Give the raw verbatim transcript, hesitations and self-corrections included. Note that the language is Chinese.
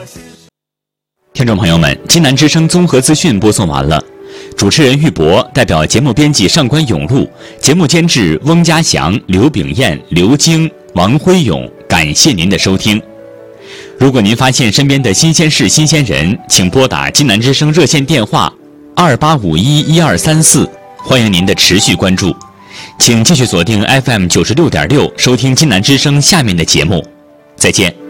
听众朋友们，金南之声综合资讯播送完了。主持人玉博代表节目编辑上官永路，节目监制翁家祥、刘炳燕、刘晶、王辉勇。感谢您的收听。如果您发现身边的新鲜事、新鲜人，请拨打金南之声热线电话二八五一一二三四，欢迎您的持续关注。请继续锁定 F M 九十六点六，收听金南之声下面的节目。再见。